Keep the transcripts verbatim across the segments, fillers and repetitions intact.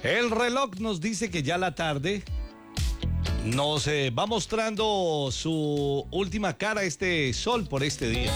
El reloj nos dice que ya la tarde nos eh, va mostrando su última cara, este sol por este día.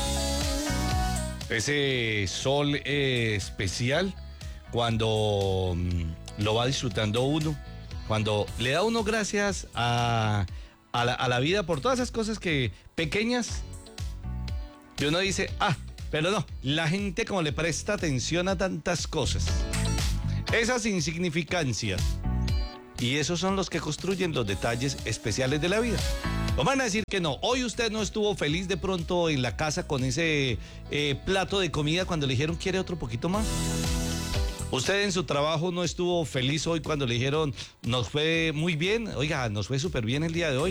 Ese sol eh, especial cuando mm, lo va disfrutando uno, cuando le da uno gracias a, a, la, a la vida por todas esas cosas que pequeñas, y uno dice, ah, pero no, la gente como le presta atención a tantas cosas, esas insignificancias, y esos son los que construyen los detalles especiales de la vida. No van a decir que no. Hoy usted no estuvo feliz de pronto en la casa con ese eh, plato de comida cuando le dijeron quiere otro poquito más. Usted en su trabajo no estuvo feliz hoy cuando le dijeron nos fue muy bien. Oiga, nos fue súper bien el día de hoy.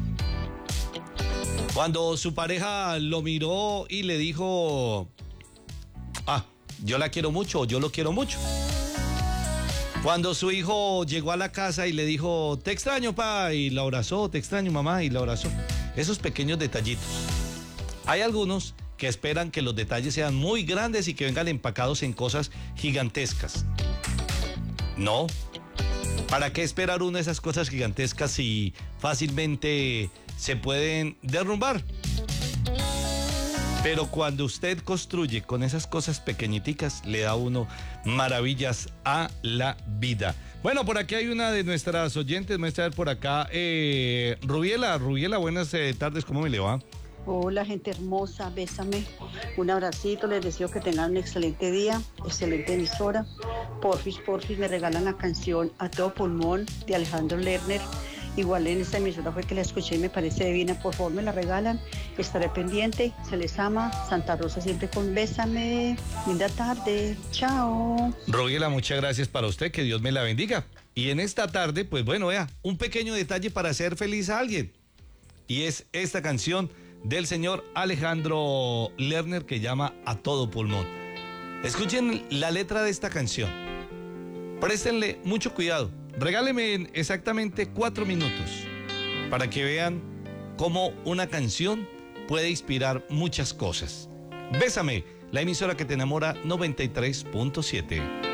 Cuando su pareja lo miró y le dijo, ah, yo la quiero mucho o yo lo quiero mucho. Cuando su hijo llegó a la casa y le dijo, te extraño, pa, y la abrazó, te extraño, mamá, y la abrazó. Esos pequeños detallitos. Hay algunos que esperan que los detalles sean muy grandes y que vengan empacados en cosas gigantescas. No. ¿Para qué esperar uno esas cosas gigantescas si fácilmente se pueden derrumbar? Pero cuando usted construye con esas cosas pequeñiticas, le da a uno maravillas a la vida. Bueno, por aquí hay una de nuestras oyentes, me está por acá, eh, Rubiela, Rubiela, buenas eh, tardes, ¿cómo me le va? Hola, gente hermosa, bésame, un abracito, les deseo que tengan un excelente día, excelente emisora. Porfis, porfis, me regalan la canción A Todo Pulmón de Alejandro Lerner. Igual en esta emisora fue que la escuché y me parece divina, por favor me la regalan, estaré pendiente, se les ama, Santa Rosa siempre con bésame, linda tarde, chao. Rubiela, muchas gracias para usted, que Dios me la bendiga. Y en esta tarde, pues bueno, vea, un pequeño detalle para hacer feliz a alguien. Y es esta canción del señor Alejandro Lerner que llama A Todo Pulmón. Escuchen la letra de esta canción, préstenle mucho cuidado. Regáleme exactamente cuatro minutos para que vean cómo una canción puede inspirar muchas cosas. Bésame, la emisora que te enamora, noventa y tres punto siete.